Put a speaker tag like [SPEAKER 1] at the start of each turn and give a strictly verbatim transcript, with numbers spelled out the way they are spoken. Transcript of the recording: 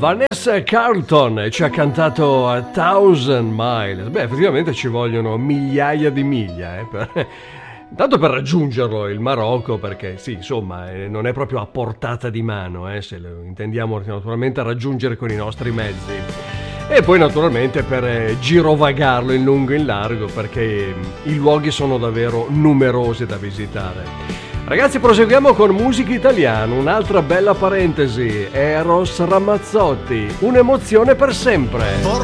[SPEAKER 1] Vanessa Carlton ci ha cantato A Thousand Miles. Beh, effettivamente ci vogliono migliaia di miglia, eh, per... Tanto per raggiungerlo il Marocco, perché sì, insomma, eh, non è proprio a portata di mano, eh, se lo intendiamo naturalmente raggiungere con i nostri mezzi. E poi naturalmente per eh, girovagarlo in lungo e in largo, perché eh, i luoghi sono davvero numerosi da visitare. Ragazzi, proseguiamo con musica italiana, un'altra bella parentesi, Eros Ramazzotti, un'emozione per sempre.